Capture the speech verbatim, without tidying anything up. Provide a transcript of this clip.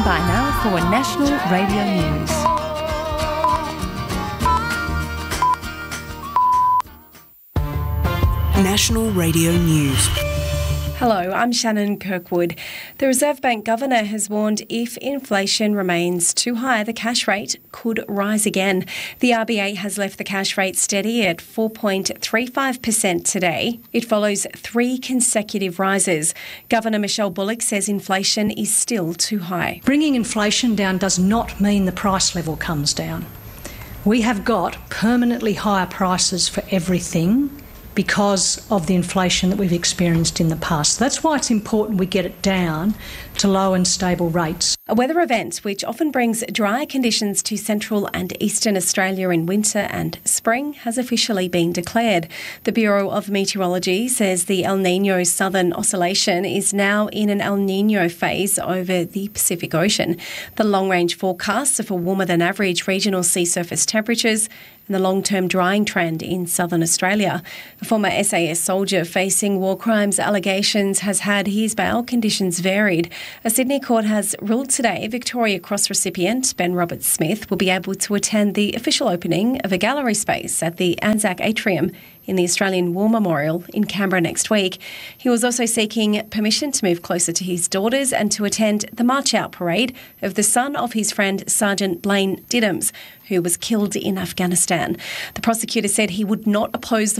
by now for National Radio News. National Radio News. Hello, I'm Shannon Kirkwood. The Reserve Bank Governor has warned if inflation remains too high, the cash rate could rise again. The R B A has left the cash rate steady at four point three five percent today. It follows three consecutive rises. Governor Michelle Bullock says inflation is still too high. Bringing inflation down does not mean the price level comes down. We have got permanently higher prices for everything because of the inflation that we've experienced in the past. That's why it's important we get it down to low and stable rates. A weather event which often brings dry conditions to central and eastern Australia in winter and spring has officially been declared. The Bureau of Meteorology says the El Niño Southern Oscillation is now in an El Niño phase over the Pacific Ocean. The long-range forecasts are for warmer than average regional sea surface temperatures and the long-term drying trend in southern Australia. A former S A S soldier facing war crimes allegations has had his bail conditions varied. A Sydney court has ruled today Victoria Cross recipient Ben Roberts-Smith will be able to attend the official opening of a gallery space at the Anzac Atrium in the Australian War Memorial in Canberra next week. He was also seeking permission to move closer to his daughters and to attend the march-out parade of the son of his friend Sergeant Blaine Diddams, who was killed in Afghanistan. The prosecutor said he would not oppose the